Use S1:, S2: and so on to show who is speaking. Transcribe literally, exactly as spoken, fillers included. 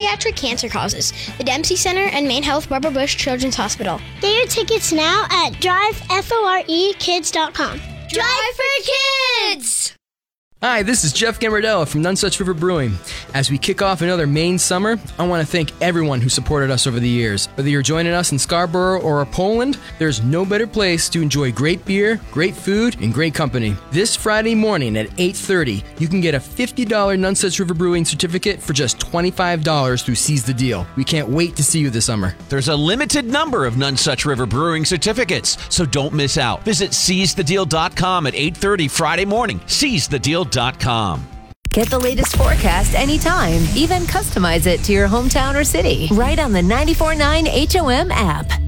S1: pediatric cancer causes. The Dempsey Center and Maine Health Barbara Bush Children's Hospital.
S2: Get your tickets now at drive for kids dot com.
S1: Drive for Kids!
S3: Hi, this is Jeff Gambardella from Nonsuch River Brewing. As we kick off another Maine summer, I want to thank everyone who supported us over the years. Whether you're joining us in Scarborough or Poland, there's no better place to enjoy great beer, great food, and great company. This Friday morning at eight thirty, you can get a fifty dollars Nonsuch River Brewing certificate for just twenty-five dollars through Seize the Deal. We can't wait to see you this summer.
S4: There's a limited number of Nonsuch River Brewing certificates, so don't miss out. Visit seize the deal dot com at eight thirty Friday morning. seize the deal dot com.
S5: Get the latest forecast anytime. Even customize it to your hometown or city. Right on the ninety-four point nine H O M app.